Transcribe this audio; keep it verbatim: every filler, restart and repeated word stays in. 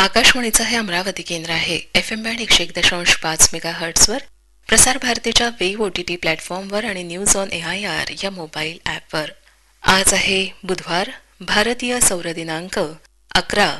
आकाशवाणीचं हे अमरावती केंद्र आहे. एफ एम बँड एकशे एक दशांश पाच मेगा हर्ट्सवर, प्रसार भारतीच्या वेव ओ टी टी प्लॅटफॉर्मवर आणि news on A I R या मोबाईल ॲपवर. आज आहे बुधवार, भारतीय सौर दिनांक अकरा